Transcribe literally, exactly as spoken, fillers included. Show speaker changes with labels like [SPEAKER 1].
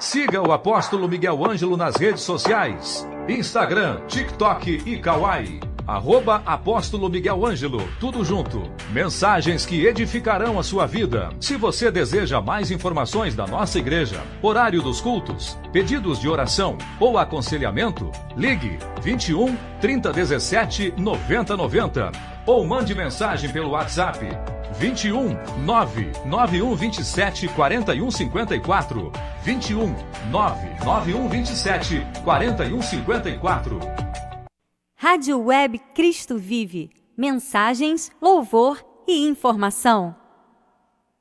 [SPEAKER 1] Siga o Apóstolo Miguel Ângelo nas redes sociais: Instagram, TikTok e Kawaii. Arroba Apóstolo Miguel Ângelo, tudo junto. Mensagens que edificarão a sua vida. Se você deseja mais informações da nossa igreja, horário dos cultos, pedidos de oração ou aconselhamento, ligue vinte e um, trinta, dezessete, noventa, noventa ou mande mensagem pelo WhatsApp vinte e um, nove nove um dois sete, quatro um cinco quatro, vinte e um, nove nove um dois sete, quatro um cinco quatro.
[SPEAKER 2] Rádio Web Cristo Vive. Mensagens, louvor e informação.